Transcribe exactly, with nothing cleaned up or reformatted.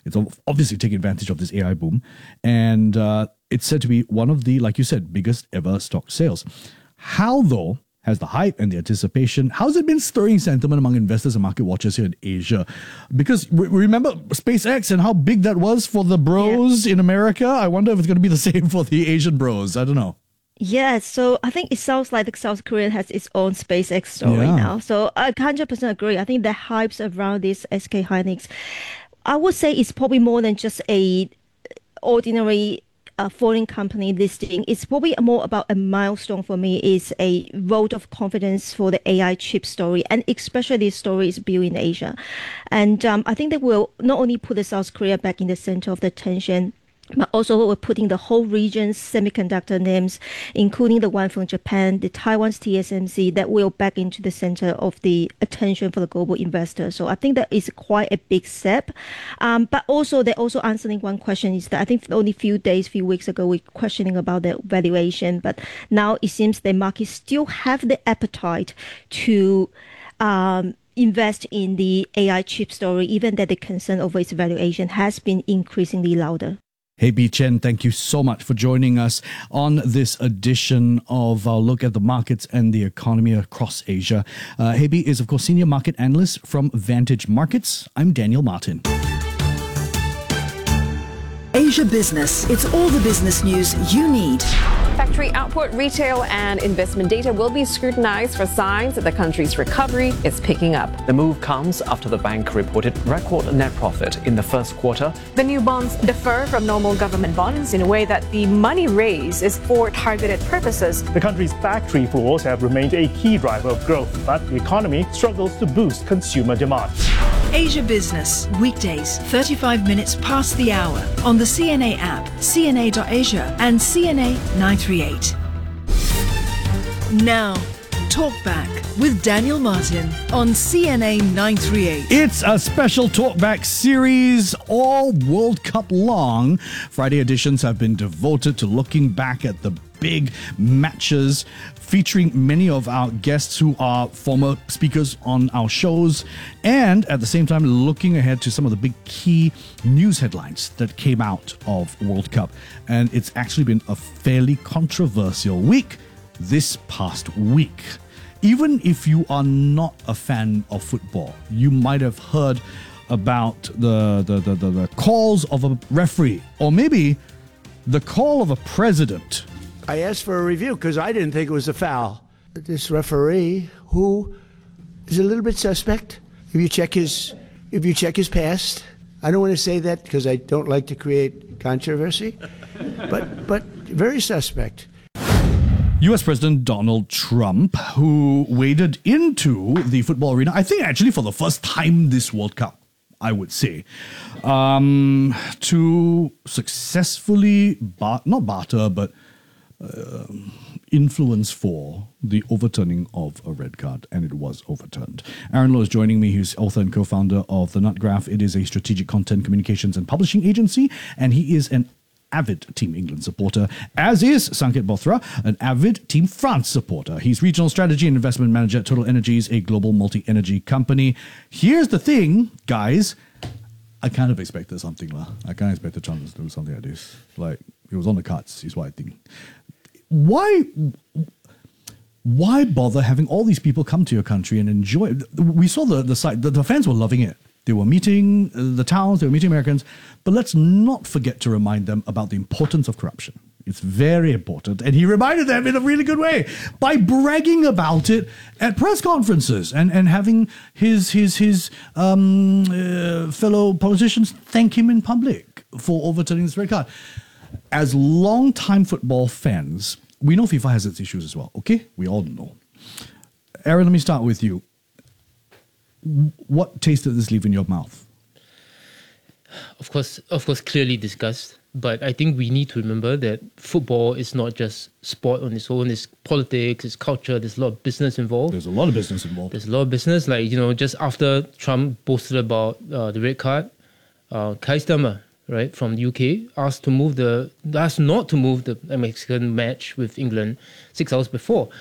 It's obviously taking advantage of this A I boom. And uh, it's said to be one of the, like you said, biggest ever stock sales. How, though, has the hype and the anticipation, how's it been stirring sentiment among investors and market watchers here in Asia? Because re- remember SpaceX and how big that was for the bros yeah. in America? I wonder if it's going to be the same for the Asian bros. I don't know. Yeah, so I think it sounds like South Korea has its own SpaceX story yeah. now. So I one hundred percent agree. I think the hypes around this S K Hynix, I would say it's probably more than just a ordinary a foreign company listing. It's probably more about a milestone for me. Is a vote of confidence for the A I chip story, and especially this story is built in Asia. And um, I think that will not only put the South Korea back in the center of the attention, but also we're putting the whole region's semiconductor names, including the one from Japan, the Taiwan's T S M C, that will back into the center of the attention for the global investors. So I think that is quite a big step. Um, but also, they're also answering one question is that I think only a few days, few weeks ago, we were questioning about the valuation. But now it seems the market still have the appetite to um, invest in the A I chip story, even that the concern over its valuation has been increasingly louder. Hei Bee Chen, thank you so much for joining us on this edition of our look at the markets and the economy across Asia. Uh, Hei Bee is, of course, Senior Market Analyst from Vantage Markets. I'm Daniel Martin. Asia Business. It's all the business news you need. Factory output, retail and investment data will be scrutinized for signs that the country's recovery is picking up. The move comes after the bank reported record net profit in the first quarter. The new bonds differ from normal government bonds in a way that the money raised is for targeted purposes. The country's factory floors have remained a key driver of growth, but the economy struggles to boost consumer demand. Asia Business, weekdays, thirty-five minutes past the hour on the C N A app, C N A dot Asia and C N A nine three eight. Now, Talkback with Daniel Martin on C N A nine three eight. It's a special Talkback series, all World Cup long. Friday editions have been devoted to looking back at the big matches, featuring many of our guests who are former speakers on our shows, and at the same time looking ahead to some of the big key news headlines that came out of World Cup. And it's actually been a fairly controversial week this past week. Even if you are not a fan of football, you might have heard about the, the, the, the, the calls of a referee, or maybe the call of a president. I asked for a review because I didn't think it was a foul. This referee, who is a little bit suspect, if you check his, if you check his past, I don't want to say that because I don't like to create controversy, but but very suspect. U S President Donald Trump, who waded into the football arena, I think actually for the first time this World Cup, I would say, um, to successfully, bar- not barter, but uh, influence for the overturning of a red card, and it was overturned. Aaron Low is joining me. He's author and co-founder of The Nut Graph. It is a strategic content communications and publishing agency, and he is an avid Team England supporter, as is Sanket Bothra, an avid Team France supporter. He's Regional Strategy and Investment Manager at Total Energies, a global multi-energy company. Here's the thing, guys. I kind of expected something. lah. I kind of expected Trump to do something like this. Like, it was on the cards, is what I think. Why... Why bother having all these people come to your country and enjoy it? We saw the, the site, the, the fans were loving it. They were meeting the towns, they were meeting Americans, but let's not forget to remind them about the importance of corruption. It's very important. And he reminded them in a really good way by bragging about it at press conferences and, and having his, his, his um, uh, fellow politicians thank him in public for overturning this red card. As long-time football fans, we know FIFA has its issues as well, okay? We all know. Aaron, let me start with you. What taste did this leave in your mouth? Of course, of course, clearly discussed. But I think we need to remember that football is not just sport on its own. It's politics, it's culture. There's a lot of business involved. There's a lot of business involved. There's a lot of business. Like, you know, just after Trump boasted about uh, the red card, uh, Kai Stammer, right, from the U K, asked to move the asked not to move the Mexican match with England six hours before.